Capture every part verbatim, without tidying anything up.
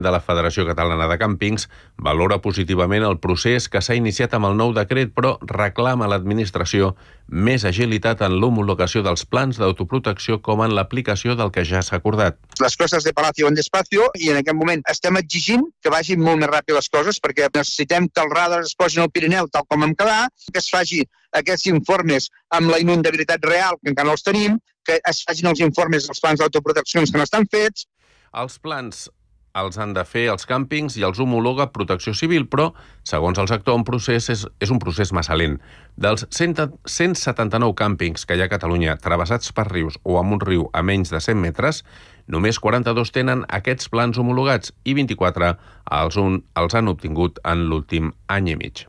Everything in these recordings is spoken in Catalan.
de la Federació Catalana de Càmpings valora positivament el procés que s'ha iniciat amb el nou decret, però reclama a l'administració més agilitat en l'homologació dels plans d'autoprotecció com en l'aplicació del que ja s'ha acordat. Les coses de Palacio van despacio i en aquest moment estem exigint que vagin molt més ràpid les coses perquè necessitem que els radars es posin al Pirineu tal com hem quedat, que es faci aquests informes amb la inundabilitat real, que encara no els tenim, que es facin els informes dels plans d'autoprotecció que no estan fets. Els plans els han de fer els càmpings i els homologa Protecció Civil, però, segons el sector, un procés és, és un procés massa lent. Dels cent setanta-nou càmpings que hi ha a Catalunya travessats per rius o amb un riu a menys de cent metres, només quaranta-dos tenen aquests plans homologats i vint-i-quatre els, un, els han obtingut en l'últim any i mig.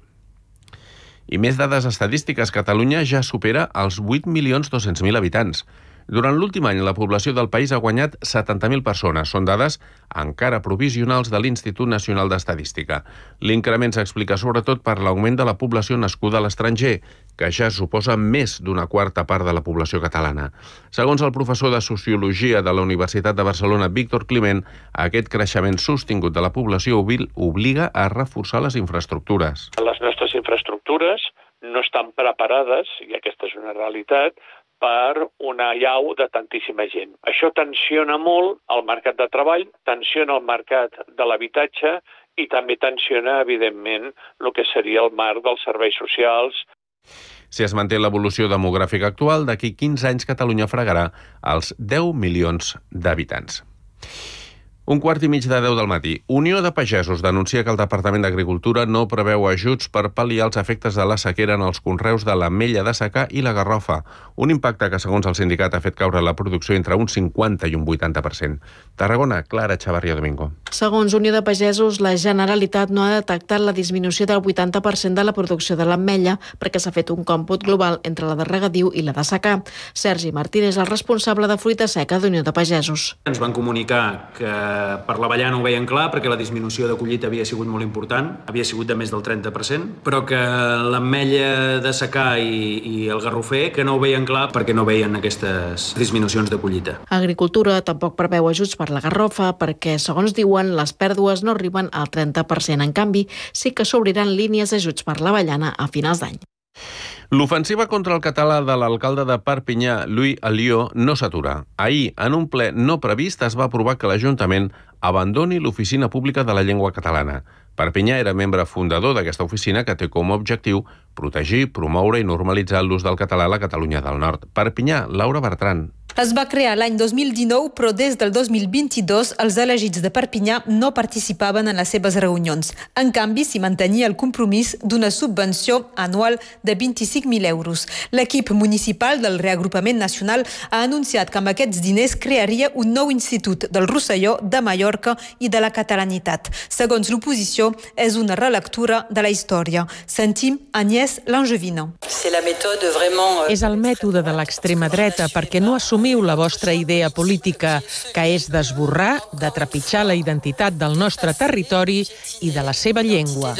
I més dades estadístiques, Catalunya ja supera els vuit milions dos-cents mil habitants. Durant l'últim any, la població del país ha guanyat setanta mil persones. Són dades encara provisionals de l'Institut Nacional d'Estadística. L'increment s'explica sobretot per l'augment de la població nascuda a l'estranger, que ja suposa més d'una quarta part de la població catalana. Segons el professor de Sociologia de la Universitat de Barcelona, Víctor Climent, aquest creixement sostingut de la població obliga a reforçar les infraestructures. Les nostres infraestructures no estan preparades, i aquesta és una realitat, per una allau de tantíssima gent. Això tensiona molt el mercat de treball, tensiona el mercat de l'habitatge i també tensiona, evidentment, el que seria el marc dels serveis socials. Si es manté l'evolució demogràfica actual, d'aquí quinze anys Catalunya fregarà els deu milions d'habitants. Un quart i mig de deu del matí. Unió de Pagesos denuncia que el Departament d'Agricultura no preveu ajuts per pal·liar els efectes de la sequera en els conreus de l'ametlla de secà i la garrofa. Un impacte que, segons el sindicat, ha fet caure la producció entre un cinquanta i un vuitanta per cent. Tarragona, Clara Chavarria Domingo. Segons Unió de Pagesos, la Generalitat no ha detectat la disminució del vuitanta per cent de la producció de l'ametlla perquè s'ha fet un còmput global entre la de regadiu i la de secà. Sergi Martínez, el responsable de fruita seca d'Unió de Pagesos. Ens van comunicar que per l'avellana ho veien clar perquè la disminució de collita havia sigut molt important, havia sigut de més del trenta per cent, però que l'ametlla de secà i, i el garrofer que no ho veien clar perquè no veien aquestes disminucions de collita. Agricultura tampoc preveu ajuts per la garrofa perquè, segons diuen, les pèrdues no arriben al trenta per cent. En canvi, sí que s'obriran línies d'ajuts per l'avellana a finals d'any. L'ofensiva contra el català de l'alcalde de Perpinyà, Louis Alliot, no s'atura. Ahir, en un ple no previst, es va aprovar que l'Ajuntament abandoni l'Oficina Pública de la Llengua Catalana. Perpinyà era membre fundador d'aquesta oficina que té com a objectiu protegir, promoure i normalitzar l'ús del català a la Catalunya del Nord. Perpinyà, Laura Bertran. Es va crear l'any dos mil dinou, però des del dos mil vint-i-dos els elegits de Perpinyà no participaven en les seves reunions. En canvi, s'hi mantenia el compromís d'una subvenció anual de vint-i-cinc mil euros. L'equip municipal del Reagrupament Nacional ha anunciat que amb aquests diners crearia un nou institut del Rosselló, de Mallorca i de la catalanitat. Segons l'oposició, és una relectura de la història. Sentim Agnès Langevina. És el mètode de l'extrema dreta perquè no assumim la vostra idea política, que és d'esborrar, de trepitjar la identitat del nostre territori i de la seva llengua.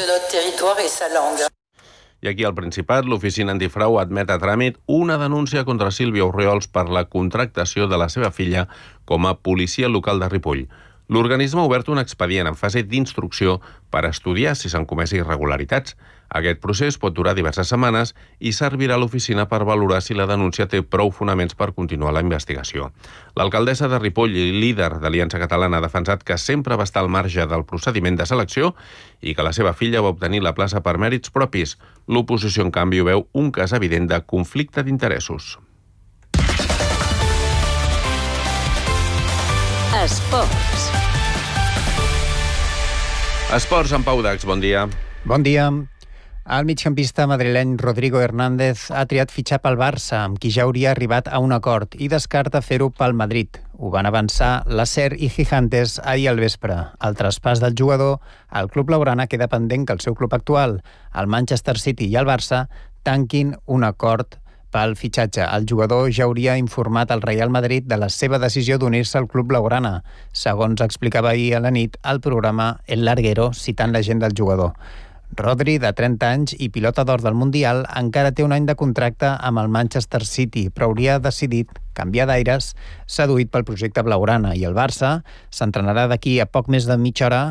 I aquí al Principat, l'Oficina Antifrau admet a tràmit una denúncia contra Sílvia Orriols per la contractació de la seva filla com a policia local de Ripoll. L'organisme ha obert un expedient en fase d'instrucció per estudiar si s'han comès irregularitats. Aquest procés pot durar diverses setmanes i servirà a l'oficina per valorar si la denúncia té prou fonaments per continuar la investigació. L'alcaldessa de Ripoll i líder d'Aliança Catalana ha defensat que sempre va estar al marge del procediment de selecció i que la seva filla va obtenir la plaça per mèrits propis. L'oposició, en canvi, veu un cas evident de conflicte d'interessos. Esports. Esports amb Pau Dax, bon dia. Bon dia. El migcampista madrileny Rodrigo Hernández ha triat fitxar pel Barça, amb qui ja hauria arribat a un acord, i descarta fer-ho pel Madrid. Ho van avançar l'Acer i Gigantes ahir al vespre. El traspàs del jugador, el club blaugrana queda pendent que el seu club actual, el Manchester City i el Barça, tanquin un acord pel fitxatge. El jugador ja hauria informat al Real Madrid de la seva decisió d'unir-se al club blaugrana, segons explicava ahir a la nit al programa El Larguero, citant l'agent del jugador. Rodri, de trenta anys i pilota d'or del Mundial, encara té un any de contracte amb el Manchester City, però hauria decidit canviar d'aires, seduït pel projecte blaugrana, i el Barça s'entrenarà d'aquí a poc més de mitja hora